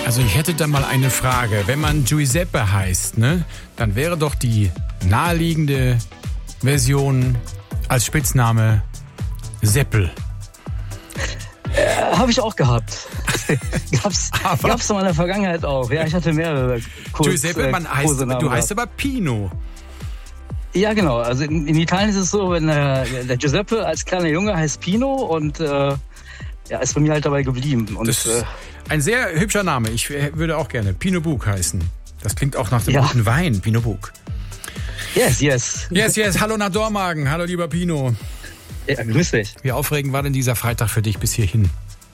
Also ich hätte da mal eine Frage. Wenn man Giuseppe heißt, ne, dann wäre doch die naheliegende Version als Spitzname Seppel. Habe ich auch gehabt. Gab's in meiner Vergangenheit auch. Ja, ich hatte mehrere Giuseppe, du heißt aber Pino. Ja, genau. Also in Italien ist es so, wenn der Giuseppe als kleiner Junge heißt Pino und ist bei mir halt dabei geblieben. Und das ist ein sehr hübscher Name. Ich würde auch gerne Pino Bug heißen. Das klingt auch nach dem guten Wein, Pino Bug. Yes. Yes. Hallo nach Dormagen. Hallo, lieber Pino. Ja, grüß dich. Wie aufregend war denn dieser Freitag für dich bis hierhin?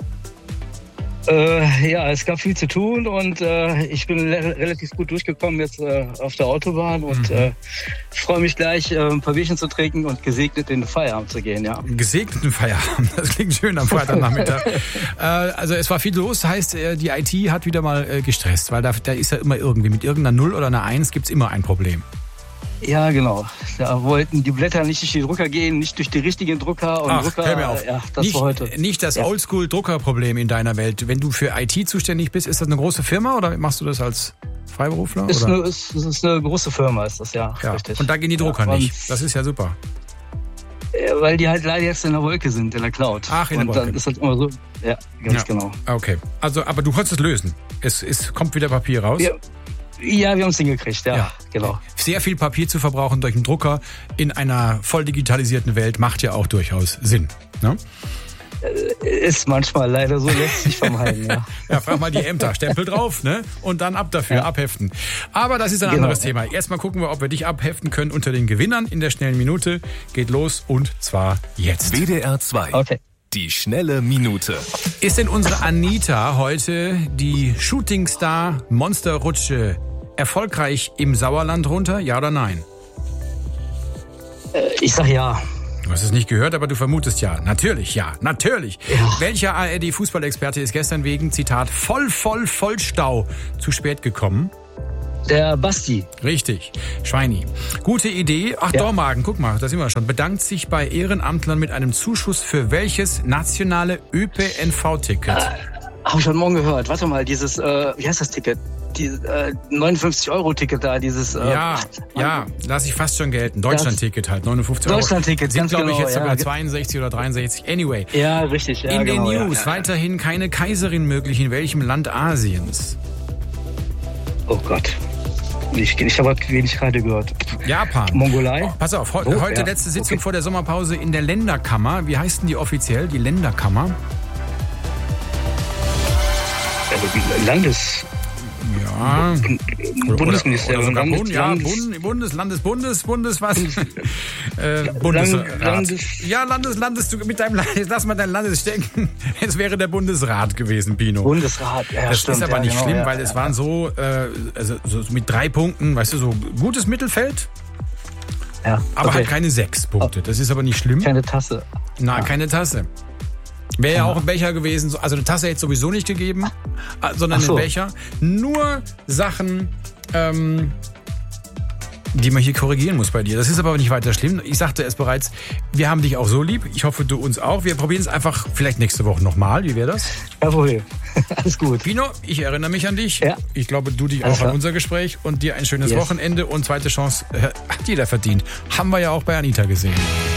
Es gab viel zu tun und ich bin relativ gut durchgekommen jetzt auf der Autobahn und freue mich gleich, ein paar Bierchen zu trinken und gesegnet in den Feierabend zu gehen, ja. Gesegneten Feierabend, das klingt schön am Freitagnachmittag. Also es war viel los, heißt die IT hat wieder mal gestresst, weil da ist ja immer irgendwie mit irgendeiner 0 oder einer 1 gibt's immer ein Problem. Ja, genau. Da wollten die Blätter nicht durch die Drucker gehen, nicht durch die richtigen Drucker. Und Drucker, hör mir auf. Ja, das war heute. Nicht das Oldschool-Druckerproblem in deiner Welt. Wenn du für IT zuständig bist, ist das eine große Firma oder machst du das als Freiberufler? Es ist eine große Firma, ist das, ja. Richtig. Und da gehen die Drucker nicht. Das ist ja super. Weil die halt leider jetzt in der Wolke sind, in der Cloud. Ach, in der Wolke. Und dann ist halt immer so, ganz genau. Okay. Also, aber du konntest es lösen. Es kommt wieder Papier raus. Ja, wir haben es hingekriegt, ja, genau. Sehr viel Papier zu verbrauchen durch einen Drucker in einer voll digitalisierten Welt macht ja auch durchaus Sinn. Ne? Ist manchmal leider so, lässt sich vermeiden, ja. Ja, frag mal die Ämter, Stempel drauf, ne? Und dann ab dafür, abheften. Aber das ist ein anderes Thema. Erstmal gucken wir, ob wir dich abheften können unter den Gewinnern in der schnellen Minute. Geht los und zwar jetzt. WDR 2. Okay. Die schnelle Minute. Ist denn unsere Anita heute die Shootingstar Monsterrutsche erfolgreich im Sauerland runter? Ja oder nein? Ich sag ja. Du hast es nicht gehört, aber du vermutest ja. Natürlich, ja. Natürlich. Ja. Welcher ARD-Fußballexperte ist gestern wegen, Zitat, Vollstau zu spät gekommen? Der Basti. Richtig. Schweini. Gute Idee. Ach, Dormagen, guck mal, da sind wir schon. Bedankt sich bei Ehrenamtlern mit einem Zuschuss für welches nationale ÖPNV-Ticket? Habe ich heute Morgen gehört. Warte mal, dieses, wie heißt das Ticket? Die 59-Euro-Ticket da, dieses... Ja, lass ich fast schon gelten. Deutschland-Ticket halt, 59 Euro. Deutschland-Ticket, sind, glaube ich, jetzt sogar ja. 62 oder 63. Anyway. Ja, richtig. Ja, in den News ja. weiterhin keine Kaiserin möglich. In welchem Land Asiens? Oh Gott. Ich habe wenig gerade gehört. Japan. Mongolei. Oh, pass auf, heute letzte Sitzung vor der Sommerpause in der Länderkammer. Wie heißt denn die offiziell, die Länderkammer? Ja. Bundesministerium. Bundesrat. Mit deinem Landes, lass mal dein Landes stecken. Es wäre der Bundesrat gewesen, Pino. Bundesrat, ja, das stimmt. ist aber nicht schlimm, weil ja. es waren so mit 3 Punkten, weißt du, so gutes Mittelfeld. Ja, aber halt keine 6 Punkte. Das ist aber nicht schlimm. Keine Tasse. Keine Tasse. Wäre ja auch ein Becher gewesen. Also eine Tasse hätte es sowieso nicht gegeben, sondern einen Becher. Nur Sachen, die man hier korrigieren muss bei dir. Das ist aber nicht weiter schlimm. Ich sagte es bereits, wir haben dich auch so lieb. Ich hoffe, du uns auch. Wir probieren es einfach vielleicht nächste Woche nochmal. Wie wäre das? Kein Problem. Alles gut. Pino, ich erinnere mich an dich. Ja. Ich glaube, du dich auch an unser Gespräch. Und dir ein schönes Wochenende. Und zweite Chance hat jeder verdient. Haben wir ja auch bei Anita gesehen.